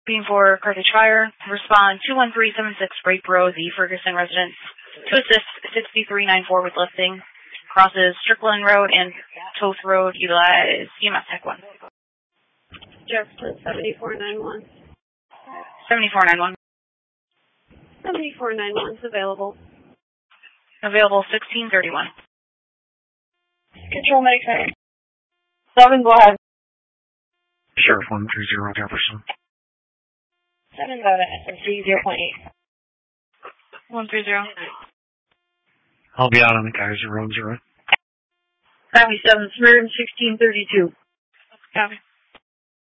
Being for Carthage Fire, respond 21376 Grape Road, the Ferguson residence. To assist 6394 with lifting. Crosses Strickland Road and Toth Road. Utilize EMS Tech 1. Jefferson 7491. 7491. 7491 is available. Available 1631. Control medic 7, go ahead. Sheriff 130 Jefferson. 7 go to SMC 0.8. 130. I'll be out on the Kaiser Road, 0. Copy 7, Smyrna 1632. Copy.